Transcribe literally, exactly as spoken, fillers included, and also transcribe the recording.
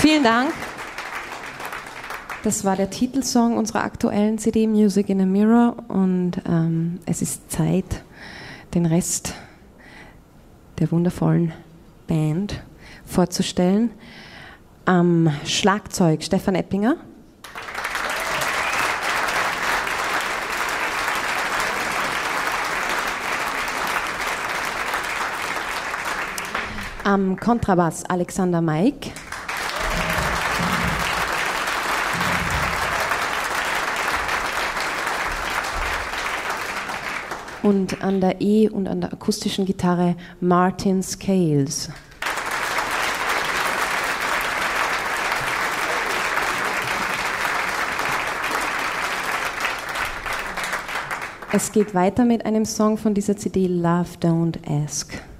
Vielen Dank. Das war der Titelsong unserer aktuellen C D Music in a Mirror und ähm, es ist Zeit, den Rest der wundervollen Band vorzustellen. Am Schlagzeug Stefan Eppinger. Am Kontrabass Alexander Maik. Und an der E- und an der akustischen Gitarre Martin Scales. Es geht weiter mit einem Song von dieser C D, Love Don't Ask.